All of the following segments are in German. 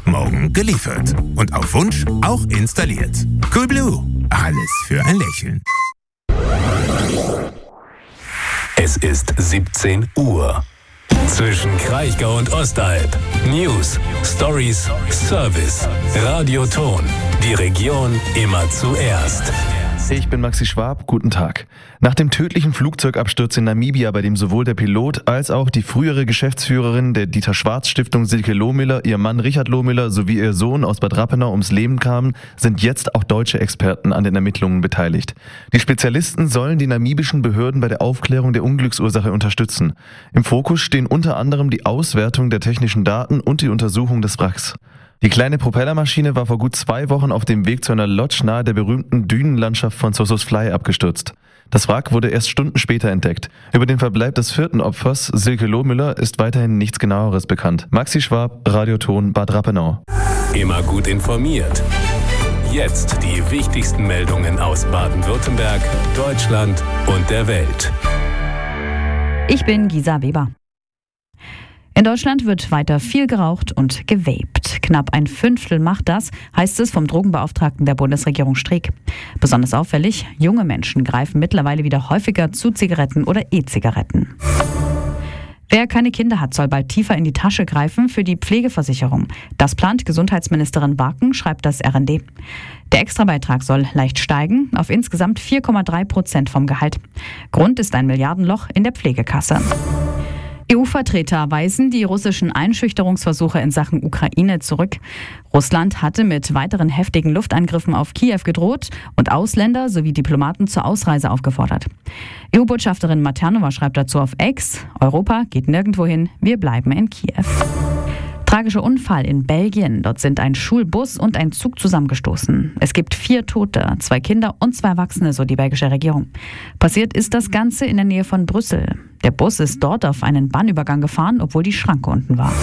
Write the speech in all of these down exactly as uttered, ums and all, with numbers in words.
morgen geliefert. Und auf Wunsch auch installiert. Coolblue. Alles für ein Lächeln. Es ist siebzehn Uhr. Zwischen Kraichgau und Ostalb. News, Stories, Service. Radioton. Die Region immer zuerst. Ich bin Maxi Schwab, guten Tag. Nach dem tödlichen Flugzeugabsturz in Namibia, bei dem sowohl der Pilot als auch die frühere Geschäftsführerin der Dieter-Schwarz-Stiftung Silke Lohmüller, ihr Mann Richard Lohmüller sowie ihr Sohn aus Bad Rappenau ums Leben kamen, sind jetzt auch deutsche Experten an den Ermittlungen beteiligt. Die Spezialisten sollen die namibischen Behörden bei der Aufklärung der Unglücksursache unterstützen. Im Fokus stehen unter anderem die Auswertung der technischen Daten und die Untersuchung des Wracks. Die kleine Propellermaschine war vor gut zwei Wochen auf dem Weg zu einer Lodge nahe der berühmten Dünenlandschaft von Sossusvlei abgestürzt. Das Wrack wurde erst Stunden später entdeckt. Über den Verbleib des vierten Opfers, Silke Lohmüller, ist weiterhin nichts Genaueres bekannt. Maxi Schwab, Radioton Bad Rappenau. Immer gut informiert. Jetzt die wichtigsten Meldungen aus Baden-Württemberg, Deutschland und der Welt. Ich bin Gisa Weber. In Deutschland wird weiter viel geraucht und gewaped. Knapp ein Fünftel macht das, heißt es vom Drogenbeauftragten der Bundesregierung Streeck. Besonders auffällig, junge Menschen greifen mittlerweile wieder häufiger zu Zigaretten oder E-Zigaretten. Wer keine Kinder hat, soll bald tiefer in die Tasche greifen für die Pflegeversicherung. Das plant Gesundheitsministerin Barken, schreibt das R N D. Der Extrabeitrag soll leicht steigen, auf insgesamt vier Komma drei Prozent vom Gehalt. Grund ist ein Milliardenloch in der Pflegekasse. E U-Vertreter weisen die russischen Einschüchterungsversuche in Sachen Ukraine zurück. Russland hatte mit weiteren heftigen Luftangriffen auf Kiew gedroht und Ausländer sowie Diplomaten zur Ausreise aufgefordert. E U-Botschafterin Maternova schreibt dazu auf X: Europa geht nirgendwo hin, wir bleiben in Kiew. Tragischer Unfall in Belgien. Dort sind ein Schulbus und ein Zug zusammengestoßen. Es gibt vier Tote, zwei Kinder und zwei Erwachsene, so die belgische Regierung. Passiert ist das Ganze in der Nähe von Brüssel. Der Bus ist dort auf einen Bahnübergang gefahren, obwohl die Schranke unten war.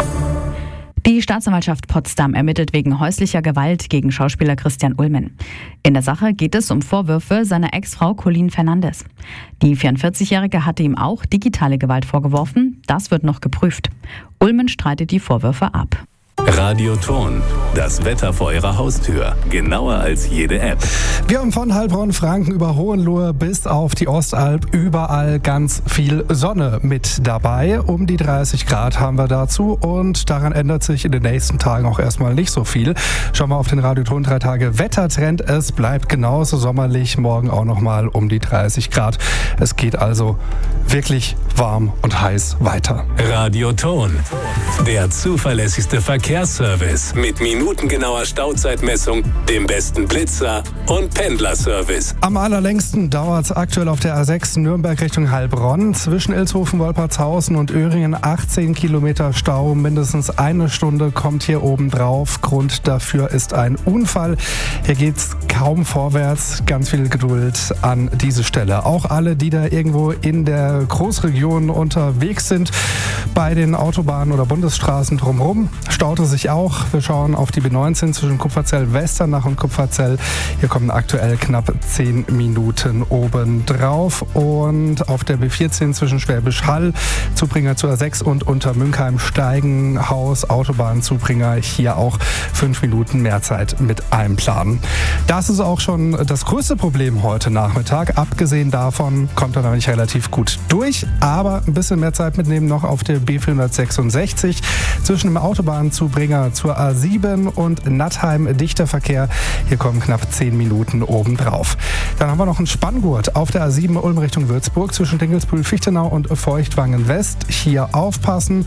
Die Staatsanwaltschaft Potsdam ermittelt wegen häuslicher Gewalt gegen Schauspieler Christian Ulmen. In der Sache geht es um Vorwürfe seiner Ex-Frau Colleen Fernandes. Die vierundvierzigjährige hatte ihm auch digitale Gewalt vorgeworfen. Das wird noch geprüft. Ulmen streitet die Vorwürfe ab. Radioton, das Wetter vor Ihrer Haustür. Genauer als jede App. Wir haben von Heilbronn, Franken über Hohenlohe bis auf die Ostalb überall ganz viel Sonne mit dabei. Um die dreißig Grad haben wir dazu und daran ändert sich in den nächsten Tagen auch erstmal nicht so viel. Schauen wir auf den Radioton drei Tage Wettertrend. Es bleibt genauso sommerlich, morgen auch nochmal um die dreißig Grad. Es geht also wirklich warm und heiß weiter. Radioton, der zuverlässigste Verkehrsservice mit minutengenauer Stauzeitmessung, dem besten Blitzer und Pendlerservice. Am allerlängsten dauert es aktuell auf der A sechs Nürnberg Richtung Heilbronn. Zwischen Ilshofen, Wolpertshausen und Öhringen achtzehn Kilometer Stau. Mindestens eine Stunde kommt hier oben drauf. Grund dafür ist ein Unfall. Hier geht es kaum vorwärts. Ganz viel Geduld an diese Stelle. Auch alle, die da irgendwo in der Großregion unterwegs sind, bei den Autobahnen oder Bundesstraßen drumherum, staut es sich auch. Wir schauen auf die B neunzehn zwischen Kupferzell-Westernach und Kupferzell. Hier kommen aktuell knapp zehn Minuten oben drauf. Und auf der B vierzehn zwischen Schwäbisch Hall, Zubringer zur A sechs und Untermünkheim steigen Haus, Autobahnzubringer. Hier auch fünf Minuten mehr Zeit mit einplanen. Das ist auch schon das größte Problem heute Nachmittag. Abgesehen davon kommt er nämlich relativ gut durch. Aber ein bisschen mehr Zeit mitnehmen noch auf der B vierhundertsechsundsechzig zwischen dem Autobahnzubringer zur A sieben und Nattheim dichter Verkehr. Hier kommen knapp zehn Minuten obendrauf. Dann haben wir noch einen Spanngurt auf der A sieben Ulm Richtung Würzburg zwischen Dinkelsbühl-Fichtenau und Feuchtwangen West. Hier aufpassen.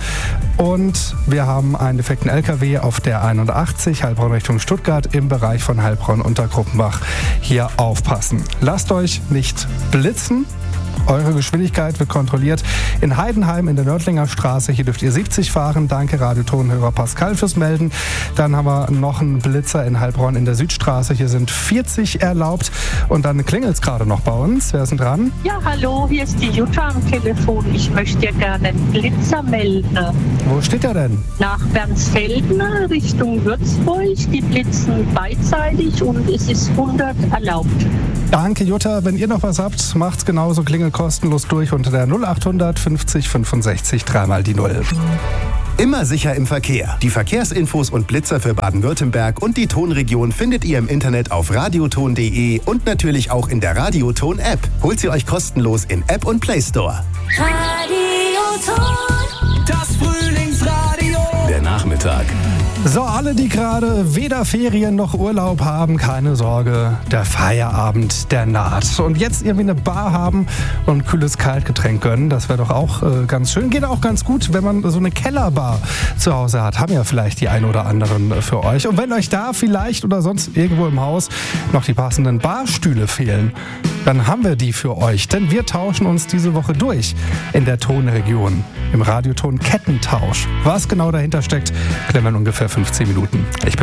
Und wir haben einen defekten L K W auf der einundachtzig Heilbronn Richtung Stuttgart im Bereich von Heilbronn unter Gruppenbach. Hier aufpassen. Lasst euch nicht blitzen. Eure Geschwindigkeit wird kontrolliert in Heidenheim in der Nördlinger Straße. Hier dürft ihr siebzig fahren. Danke Radiotonhörer Pascal fürs Melden. Dann haben wir noch einen Blitzer in Heilbronn in der Südstraße. Hier sind vierzig erlaubt. Und dann klingelt es gerade noch bei uns. Wer ist denn dran? Ja, hallo, hier ist die Jutta am Telefon. Ich möchte dir gerne einen Blitzer melden. Wo steht er denn? Nach Bernsfelden Richtung Würzburg. Die blitzen beidseitig und es ist hundert erlaubt. Danke Jutta. Wenn ihr noch was habt, macht's genauso. Klingelt kostenlos durch unter der null achthundert fünfzig fünfundsechzig dreimal die Null. Immer sicher im Verkehr. Die Verkehrsinfos und Blitzer für Baden-Württemberg und die Tonregion findet ihr im Internet auf radioton punkt de und natürlich auch in der Radioton-App. Holt sie euch kostenlos in App und Play Store. Radioton, das Frühlingsradio. Der Nachmittag. So, alle, die gerade weder Ferien noch Urlaub haben, keine Sorge, der Feierabend, der naht. Und jetzt irgendwie eine Bar haben und ein kühles Kaltgetränk gönnen, das wäre doch auch äh, ganz schön. Geht auch ganz gut, wenn man so eine Kellerbar zu Hause hat. Haben ja vielleicht die ein oder anderen äh, für euch. Und wenn euch da vielleicht oder sonst irgendwo im Haus noch die passenden Barstühle fehlen, dann haben wir die für euch. Denn wir tauschen uns diese Woche durch in der Tonregion, im Radioton Kettentausch. Was genau dahinter steckt, klären wir in ungefähr fünfzehn Minuten. Ich bin